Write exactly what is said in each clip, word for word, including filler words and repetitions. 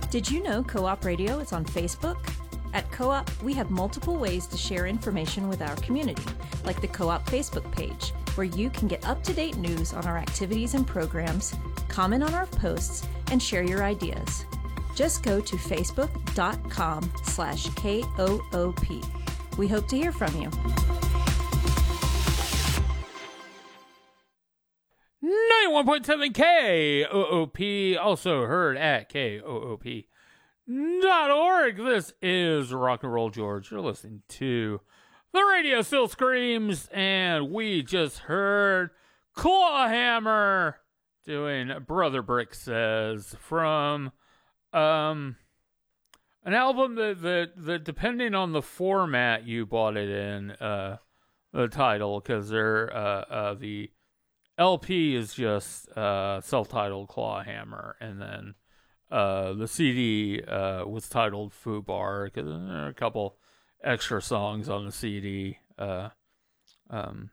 Did you know Co-op Radio is on Facebook? At Co-op, we have multiple ways to share information with our community, like the Co-op Facebook page, where you can get up-to-date news on our activities and programs, comment on our posts, and share your ideas. Just go to facebook.com slash K-O-O-P. We hope to hear from you. ninety-one point seven K O O P, also heard at K O O P dot org. This is Rock and Roll George. You're listening to The Radio Still Screams, and we just heard Clawhammer doing Brother Brick Says from um an album that, that, that depending on the format you bought it in, uh, the title, because they're uh, uh, the L P is just uh, self-titled Clawhammer, and then uh, the C D uh, was titled Foobar, because there are a couple extra songs on the C D. Uh, um,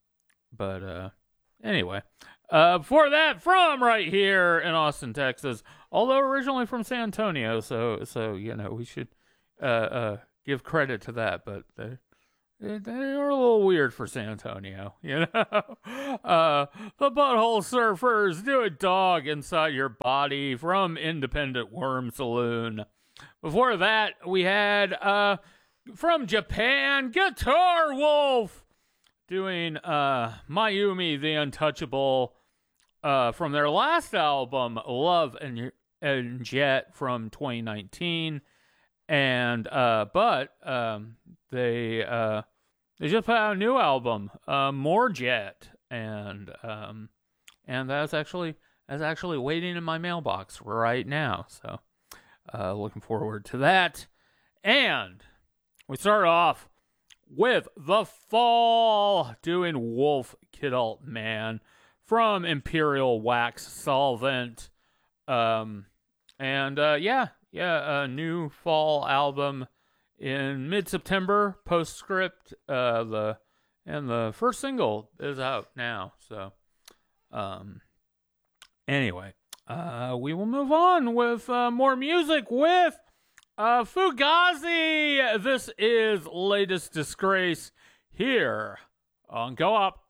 but uh, anyway, uh, before that, from right here in Austin, Texas, although originally from San Antonio, so so you know we should uh, uh, give credit to that, but they they're a little weird for San Antonio, you know. Uh, the Butthole Surfers, Do a Dog Inside Your Body from Independent Worm Saloon. Before that, we had uh, from Japan, Guitar Wolf doing uh, Mayumi the Untouchable uh, from their last album, Love and, and Jet, from twenty nineteen. And, uh, but, um, they, uh, they just put out a new album, uh, More Jet, and, um, and that's actually, that's actually waiting in my mailbox right now, so, uh, looking forward to that. And we start off with The Fall doing Wolf Kidult Man from Imperial Wax Solvent, um, and, uh, yeah, Yeah, a new fall album in mid-September. Postscript, uh, the and the first single is out now. So, um, anyway, uh, we will move on with uh, more music with uh, Fugazi. This is Latest Disgrace here on Co-op.